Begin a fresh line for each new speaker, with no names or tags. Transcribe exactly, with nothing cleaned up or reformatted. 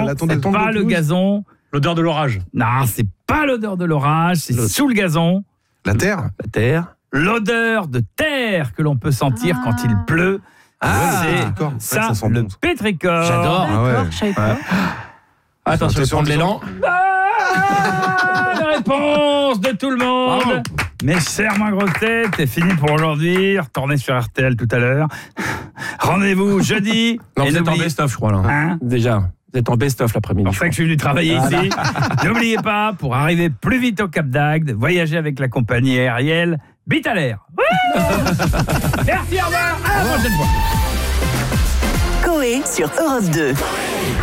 la tondeuse.
c'est
La tondeuse
pas
de
le
Toulouse.
gazon.
L'odeur de l'orage.
Non, c'est pas l'odeur de l'orage, c'est
Le-
sous le gazon.
La terre.
La terre.
L'odeur de terre que l'on peut sentir
Ah.
quand il pleut.
Ah,
c'est
d'accord.
ça,
Ça sent
le
bon, ça.
pétrichor.
J'adore.
Ah ouais.
D'accord, je savais pas.
Attention, je vais prendre l'élan.
Ah, la réponse de tout le monde.
Bravo.
Mes chers moins grosses têtes, c'est fini pour aujourd'hui. Retournez sur R T L tout à l'heure. Rendez-vous jeudi.
Non,
et
vous êtes en
n'oubliez-
best-of, je crois, là.
Hein
Déjà. Vous êtes en best-of l'après-midi.
C'est pour ça que je suis venu travailler ici. N'oubliez pas, pour arriver plus vite au Cap d'Agde, voyager avec la compagnie aérienne Bitalair. Merci, au revoir. À la prochaine fois.
Coé sur Europe deux.